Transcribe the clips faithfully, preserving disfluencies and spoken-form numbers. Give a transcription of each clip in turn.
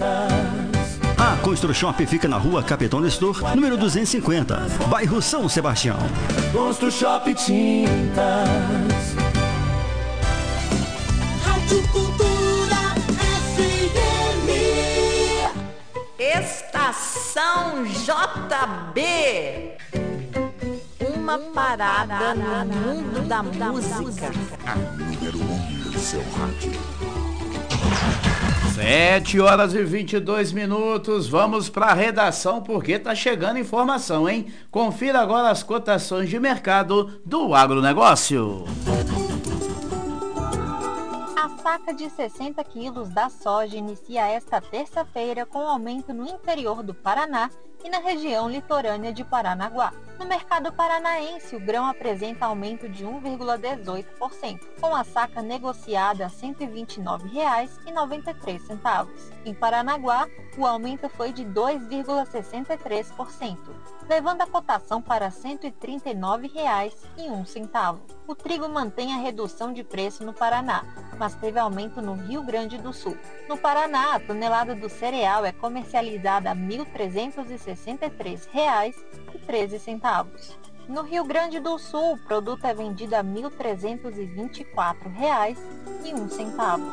A Construshop fica na rua Capitão Nestor, número duzentos e cinquenta, bairro São Sebastião. Construshop Tintas. Rádio Cultura F M. Estação J B. Uma parada no mundo da música. A número um do seu rádio. sete horas e vinte e dois minutos, vamos para a redação porque tá chegando informação, hein? Confira agora as cotações de mercado do agronegócio. A saca de sessenta quilos da soja inicia esta terça-feira com aumento no interior do Paraná e na região litorânea de Paranaguá. No mercado paranaense, o grão apresenta aumento de um vírgula dezoito por cento, com a saca negociada a cento e vinte e nove reais e noventa e três centavos. Em Paranaguá, o aumento foi de dois vírgula sessenta e três por cento, levando a cotação para cento e trinta e nove reais e um centavo. O trigo mantém a redução de preço no Paraná, mas teve aumento no Rio Grande do Sul. No Paraná, a tonelada do cereal é comercializada a mil trezentos e sessenta e três reais e treze centavos. No Rio Grande do Sul, o produto é vendido a mil trezentos e vinte e quatro reais e um centavo.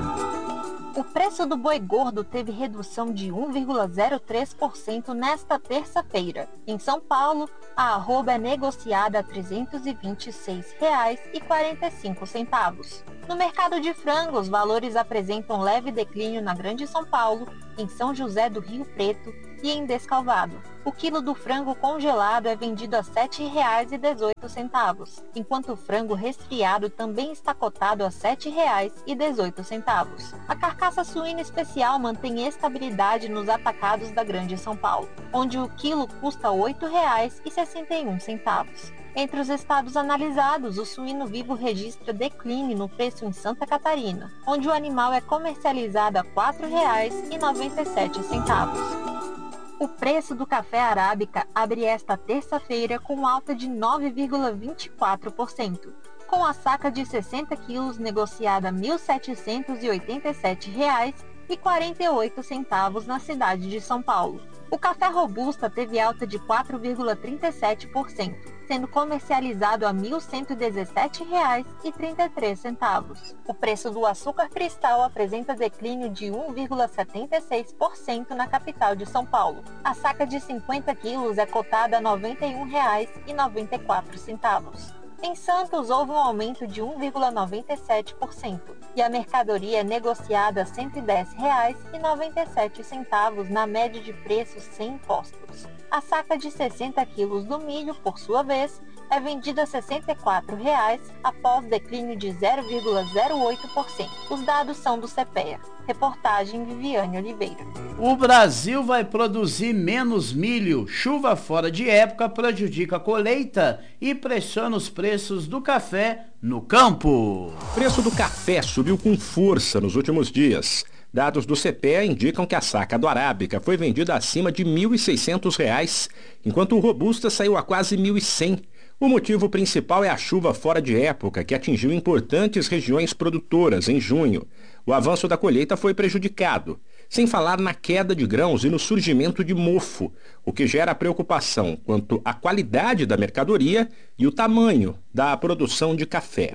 O preço do boi gordo teve redução de um vírgula zero três por cento nesta terça-feira. Em São Paulo, a arroba é negociada a trezentos e vinte e seis reais e quarenta e cinco centavos. No mercado de frango, os valores apresentam leve declínio na Grande São Paulo, em São José do Rio Preto e em Descalvado. O quilo do frango congelado é vendido a sete reais e dezoito centavos, enquanto o frango resfriado também está cotado a sete reais e dezoito centavos. A carcaça suína especial mantém estabilidade nos atacados da Grande São Paulo, onde o quilo custa oito reais e sessenta e um centavos. Entre os estados analisados, o suíno vivo registra declínio no preço em Santa Catarina, onde o animal é comercializado a quatro reais e noventa e sete centavos. O preço do café arábica abre esta terça-feira com alta de nove vírgula vinte e quatro por cento, com a saca de sessenta quilos negociada a mil setecentos e oitenta e sete reais e quarenta e oito centavos na cidade de São Paulo. O café robusta teve alta de quatro vírgula trinta e sete por cento, sendo comercializado a mil cento e dezessete reais e trinta e três centavos. O preço do açúcar cristal apresenta declínio de um vírgula setenta e seis por cento na capital de São Paulo. A saca de cinquenta quilos é cotada a noventa e um reais e noventa e quatro centavos. Em Santos, houve um aumento de um vírgula noventa e sete por cento e a mercadoria é negociada a cento e dez reais e noventa e sete centavos na média de preços sem impostos. A saca de sessenta quilos do milho, por sua vez, é vendida a sessenta e quatro reais após declínio de zero vírgula zero oito por cento. Os dados são do CEPEA. Reportagem Viviane Oliveira. O Brasil vai produzir menos milho. Chuva fora de época prejudica a colheita e pressiona os preços do café no campo. O preço do café subiu com força nos últimos dias. Dados do CEPEA indicam que a saca do Arábica foi vendida acima de mil e seiscentos reais, enquanto o Robusta saiu a quase mil e cem. O motivo principal é a chuva fora de época, que atingiu importantes regiões produtoras em junho. O avanço da colheita foi prejudicado, sem falar na queda de grãos e no surgimento de mofo, o que gera preocupação quanto à qualidade da mercadoria e o tamanho da produção de café.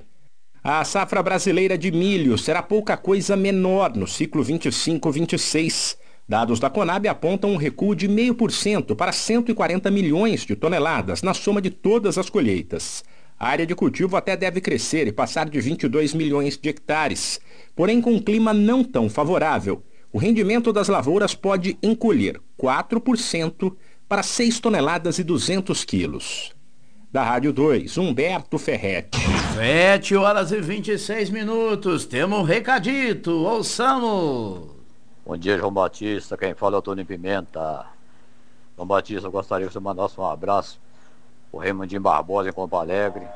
A safra brasileira de milho será pouca coisa menor no ciclo vinte e cinco vinte e seis. Dados da Conab apontam um recuo de zero vírgula cinco por cento para cento e quarenta milhões de toneladas na soma de todas as colheitas. A área de cultivo até deve crescer e passar de vinte e dois milhões de hectares. Porém, com um clima não tão favorável, o rendimento das lavouras pode encolher quatro por cento para seis toneladas e duzentos quilos. Da Rádio dois, Humberto Ferretti. sete horas e vinte e seis minutos. Temos um recadito. Ouçamos. Bom dia, João Batista. Quem fala é o Tony Pimenta. João Batista, eu gostaria que você mandasse um abraço o Raimundinho Barbosa em Campo Alegre,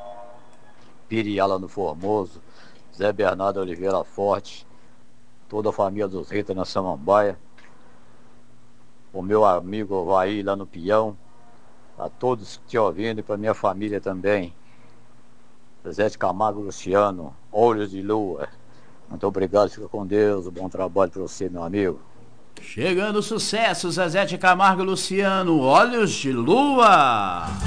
Piriala no Formoso, Zé Bernardo Oliveira Forte, toda a família dos Rita na Samambaia, o meu amigo Vai lá no Pião, a todos que te ouvindo e para minha família também. Zé de Camargo Luciano, Olhos de Lua. Muito obrigado, fica com Deus, bom trabalho para você, meu amigo. Chegando o sucesso, Zezé de Camargo e Luciano, Olhos de Lua.